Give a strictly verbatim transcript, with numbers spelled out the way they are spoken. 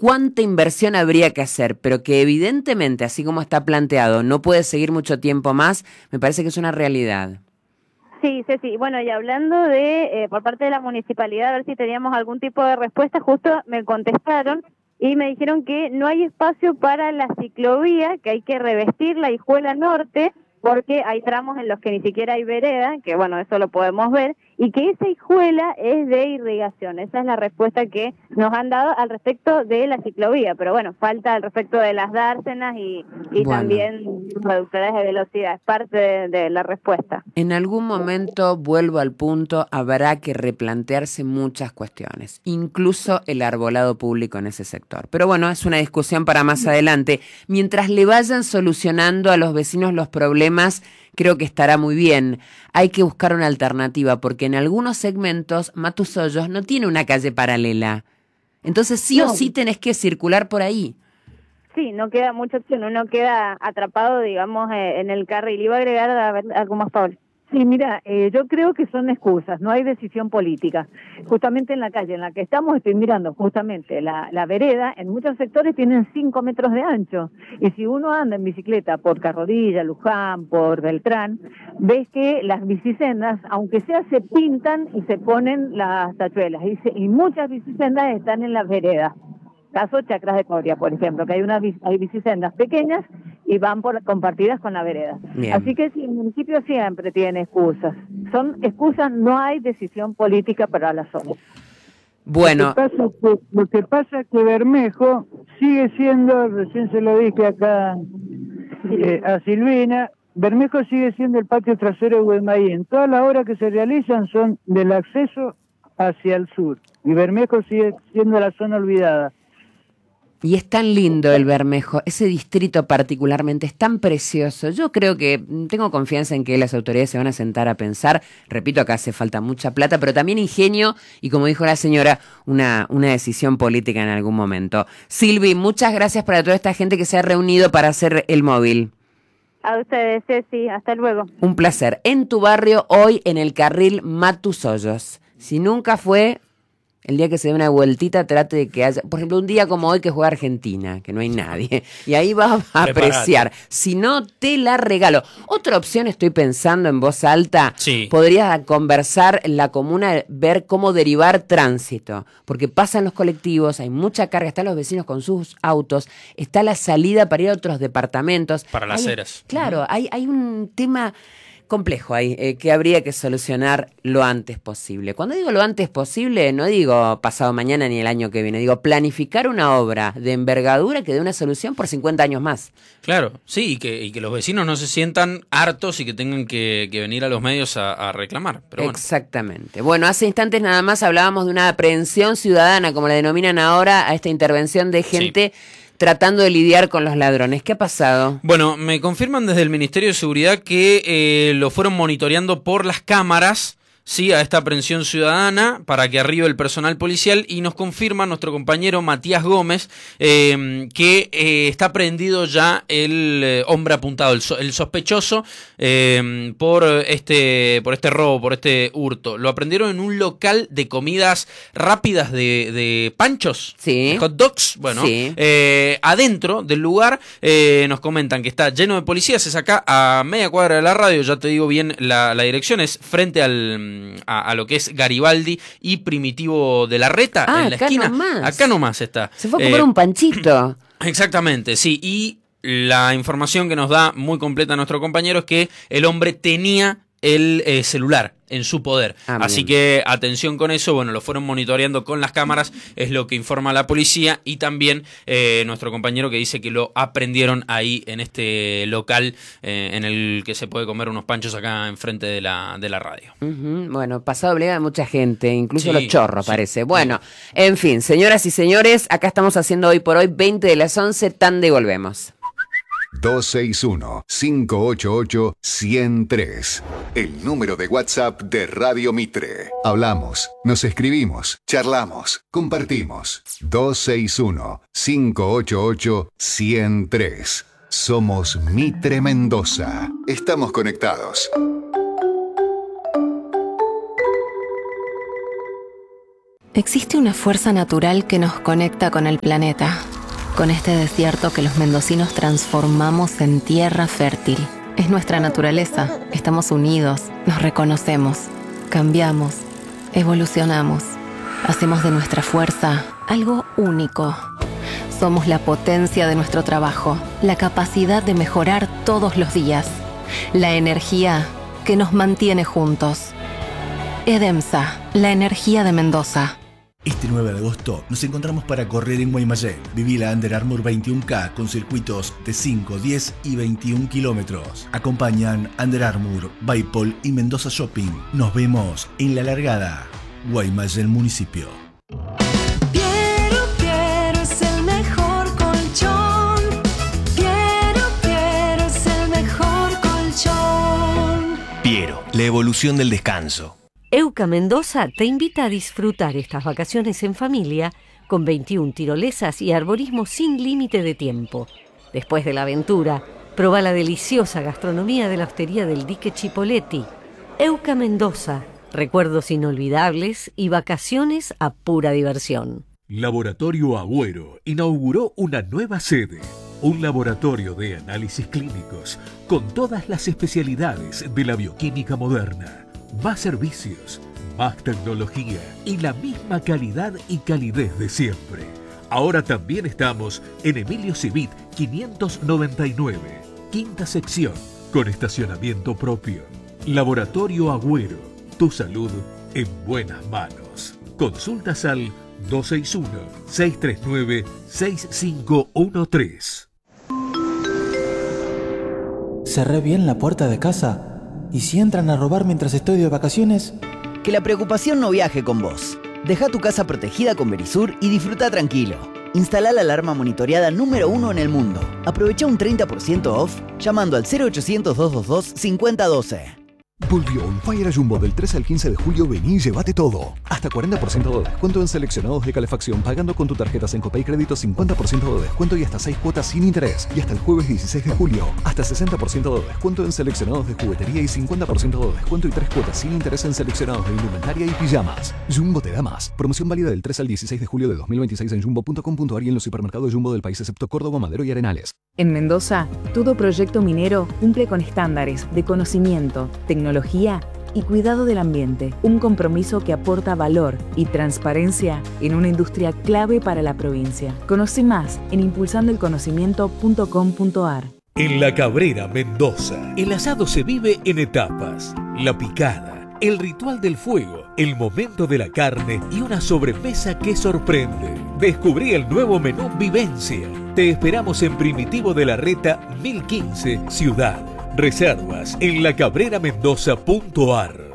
cuánta inversión habría que hacer, pero que evidentemente, así como está planteado, no puede seguir mucho tiempo más, me parece que es una realidad. Sí, sí, sí. Bueno, y hablando de, eh, por parte de la municipalidad, a ver si teníamos algún tipo de respuesta, justo me contestaron y me dijeron que no hay espacio para la ciclovía, que hay que revestir la Hijuela Norte, porque hay tramos en los que ni siquiera hay vereda, que bueno, eso lo podemos ver, y que esa hijuela es de irrigación. Esa es la respuesta que nos han dado al respecto de la ciclovía, pero bueno, falta al respecto de las dársenas y, y Bueno. también reductores de velocidad, es parte de, de la respuesta. En algún momento, vuelvo al punto, habrá que replantearse muchas cuestiones, incluso el arbolado público en ese sector. Pero bueno, es una discusión para más adelante. Mientras le vayan solucionando a los vecinos los problemas, creo que estará muy bien. Hay que buscar una alternativa, porque en algunos segmentos Matusollos no tiene una calle paralela. Entonces sí no. o sí tenés que circular por ahí. Sí, no queda mucha opción, uno queda atrapado, digamos, eh, en el carril. Iba a agregar a ver, algo más, Pablo. Sí, mira, eh, yo creo que son excusas, no hay decisión política. Justamente en la calle en la que estamos, estoy mirando justamente la, la vereda, en muchos sectores tienen cinco metros de ancho. Y si uno anda en bicicleta por Carrodilla, Luján, por Beltrán, ves que las bicisendas, aunque sea, se pintan y se ponen las tachuelas. Y, se, y muchas bicisendas están en las veredas. Caso Chacras de Coria, por ejemplo, que hay unas hay bicisendas pequeñas y van por compartidas con la vereda. Bien. Así que sí, el municipio siempre tiene excusas. Son excusas, no hay decisión política para la zona. Bueno. Lo que pasa es que, lo que, pasa es que Bermejo sigue siendo, recién se lo dije acá eh, a Silvina, Bermejo sigue siendo el patio trasero de Güemayén. Todas las obras que se realizan son del acceso hacia el sur. Y Bermejo sigue siendo la zona olvidada. Y es tan lindo el Bermejo, ese distrito particularmente es tan precioso. Yo creo que tengo confianza en que las autoridades se van a sentar a pensar. Repito, acá hace falta mucha plata, pero también ingenio y, como dijo la señora, una, una decisión política en algún momento. Silvi, muchas gracias para toda esta gente que se ha reunido para hacer el móvil. A ustedes, Ceci, hasta luego. Un placer. En tu barrio, hoy en el carril Matusollos. Si nunca fue... El día que se dé una vueltita, trate de que haya... Por ejemplo, un día como hoy que juega Argentina, que no hay nadie. Y ahí vas a apreciar. Preparate. Si no, te la regalo. Otra opción, estoy pensando en voz alta. Sí. Podrías conversar en la comuna, ver cómo derivar tránsito. Porque pasan los colectivos, hay mucha carga, están los vecinos con sus autos, está la salida para ir a otros departamentos. Para las hay, eras. Claro, uh-huh. hay, hay un tema... complejo ahí, eh, que habría que solucionar lo antes posible. Cuando digo lo antes posible, no digo pasado mañana ni el año que viene, digo planificar una obra de envergadura que dé una solución por cincuenta años más. Claro, sí, y que, y que los vecinos no se sientan hartos y que tengan que, que venir a los medios a, a reclamar. Pero bueno. Exactamente. Bueno, hace instantes nada más hablábamos de una aprehensión ciudadana, como la denominan ahora, a esta intervención de gente... Sí. Tratando de lidiar con los ladrones. ¿Qué ha pasado? Bueno, me confirman desde el Ministerio de Seguridad que eh, lo fueron monitoreando por las cámaras, sí, a esta aprehensión ciudadana para que arribe el personal policial, y nos confirma nuestro compañero Matías Gómez eh, que eh, está aprehendido ya el eh, hombre apuntado, el, so, el sospechoso eh, por este por este robo, por este hurto. Lo aprendieron en un local de comidas rápidas de, de panchos, sí. de hot dogs. Bueno, sí. eh, adentro del lugar eh, nos comentan que está lleno de policías. Es acá a media cuadra de la radio, ya te digo bien la, la dirección, es frente al A, a lo que es Garibaldi y Primitivo de la Reta, ah, en la acá esquina. Nomás. Acá nomás está. Se fue a comer eh, un panchito. Exactamente, sí. Y la información que nos da muy completa nuestro compañero es que el hombre tenía el eh, celular en su poder. Ah, Así que atención con eso. Bueno, lo fueron monitoreando con las cámaras, es lo que informa la policía, y también eh, nuestro compañero que dice que lo aprendieron ahí en este local eh, en el que se puede comer unos panchos acá enfrente de la, de la radio. Uh-huh. Bueno, pasado obligado de mucha gente, incluso sí, los chorros, sí, parece. Bueno, sí. En fin, señoras y señores, acá estamos haciendo hoy por hoy veinte de las once, tan devolvemos. dos seis uno, cinco ocho ocho, uno cero tres. El número de WhatsApp de Radio Mitre. Hablamos, nos escribimos, charlamos, compartimos. dos seis uno, cinco ocho ocho, uno cero tres. Somos Mitre Mendoza. Estamos conectados. Existe una fuerza natural que nos conecta con el planeta, con este desierto que los mendocinos transformamos en tierra fértil. Es nuestra naturaleza, estamos unidos, nos reconocemos, cambiamos, evolucionamos, hacemos de nuestra fuerza algo único. Somos la potencia de nuestro trabajo, la capacidad de mejorar todos los días, la energía que nos mantiene juntos. EDEMSA, la energía de Mendoza. Este nueve de agosto nos encontramos para correr en Guaymallén. Viví la Under Armour veintiuno K con circuitos de cinco, diez y veintiún kilómetros. Acompañan Under Armour, Baipol y Mendoza Shopping. Nos vemos en la largada. Guaymallén Municipio. Piero, Piero es el mejor colchón. Piero, Piero es el mejor colchón. Piero, la evolución del descanso. Euca Mendoza te invita a disfrutar estas vacaciones en familia con veintiuna tirolesas y arborismo sin límite de tiempo. Después de la aventura, proba la deliciosa gastronomía de la hostería del Dique Chipoletti. Euca Mendoza, recuerdos inolvidables y vacaciones a pura diversión. Laboratorio Agüero inauguró una nueva sede. Un laboratorio de análisis clínicos con todas las especialidades de la bioquímica moderna. Más servicios, más tecnología y la misma calidad y calidez de siempre. Ahora también estamos en Emilio Civit quinientos noventa y nueve, quinta sección, con estacionamiento propio. Laboratorio Agüero, tu salud en buenas manos. Consultas al dos seis uno, seis tres nueve, seis cinco uno tres. ¿Cerré bien la puerta de casa? ¿Y si entran a robar mientras estoy de vacaciones? Que la preocupación no viaje con vos. Deja tu casa protegida con Verisur y disfruta tranquilo. Instala la alarma monitoreada número uno en el mundo. Aprovecha un treinta por ciento off llamando al cero ochocientos, doscientos veintidós, cincuenta doce. Volvió On Fire a Jumbo del tres al quince de julio. Vení y llévate todo. Hasta cuarenta por ciento de descuento en seleccionados de calefacción pagando con tu tarjeta Sencopay Crédito, cincuenta por ciento de descuento y hasta seis cuotas sin interés. Y hasta el jueves dieciséis de julio, hasta sesenta por ciento de descuento en seleccionados de juguetería y cincuenta por ciento de descuento y tres cuotas sin interés en seleccionados de indumentaria y pijamas. Jumbo te da más. Promoción válida del tres al dieciséis de julio de dos mil veintiséis en jumbo punto com punto ar y en los supermercados Jumbo del país excepto Córdoba, Madero y Arenales. En Mendoza, todo proyecto minero cumple con estándares de conocimiento, tecnología y cuidado del ambiente, un compromiso que aporta valor y transparencia en una industria clave para la provincia. Conoce más en impulsando el conocimiento punto com punto ar. En La Cabrera, Mendoza, el asado se vive en etapas. La picada, el ritual del fuego, el momento de la carne y una sobremesa que sorprende. Descubrí el nuevo menú Vivencia. Te esperamos en Primitivo de la Reta mil quince, Ciudad. Reservas en la cabrera mendoza punto ar.